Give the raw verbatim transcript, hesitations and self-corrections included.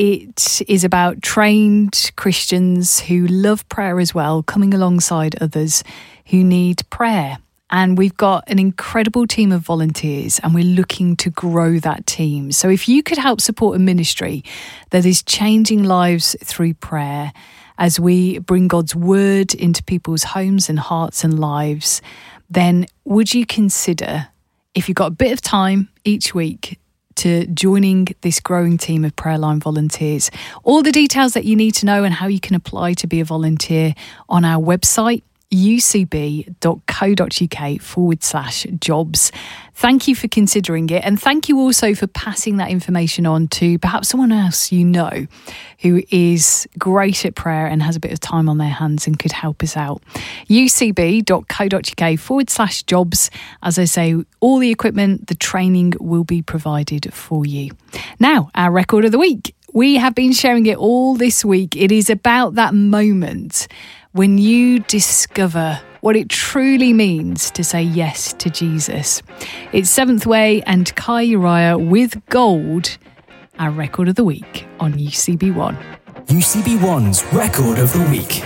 it is about trained Christians who love prayer as well, coming alongside others who need prayer. And we've got an incredible team of volunteers and we're looking to grow that team. So if you could help support a ministry that is changing lives through prayer as we bring God's word into people's homes and hearts and lives, then would you consider, if you've got a bit of time each week, to joining this growing team of Prayerline volunteers? All the details that you need to know and how you can apply to be a volunteer on our website, ucb.co.uk forward slash jobs. Thank you for considering it. And thank you also for passing that information on to perhaps someone else you know who is great at prayer and has a bit of time on their hands and could help us out. ucb.co.uk forward slash jobs. As I say, all the equipment, the training will be provided for you. Now, our record of the week. We have been sharing it all this week. It is about that moment when you discover what it truly means to say yes to Jesus. It's Seventh Way and Kai Uriah with Gold, our record of the week on U C B One. U C B One's record of the week.